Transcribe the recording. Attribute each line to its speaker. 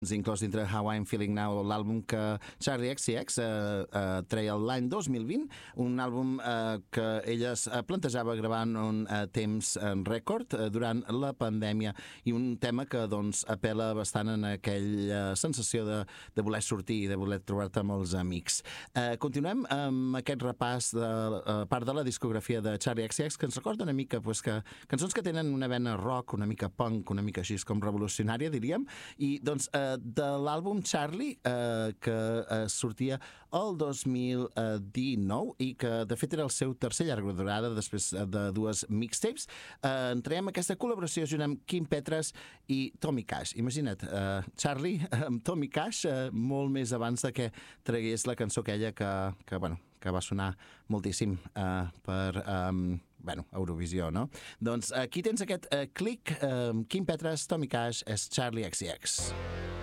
Speaker 1: inclòs dintre How I'm Feeling Now, l'àlbum que Charli XCX treia l'any 2020, un àlbum que ella es plantejava gravar en un temps rècord durant la pandèmia, i un tema que doncs apela bastant en aquella sensació de voler sortir i de voler trobar-te amb els amics. Continuem amb aquest repàs de part de la discografia de Charli XCX, que ens recorda una mica que cançons que tenen una vena rock, una mica punk, una mica així com revolucionària, diríem, i doncs de l'àlbum Charli, que sortia el 2019 i que de fet era el seu tercer llarga durada després de dues mixtapes, entrem aquesta col·laboració junt amb Kim Petras i Tommy Cash. Imagina't, Charli amb Tommy Cash molt més abans de que tragués la cançó aquella que va sonar moltíssim per Eurovisió, no? Doncs aquí tens aquest clic, Kim Petras, Tommy Cash, és Charli XCX.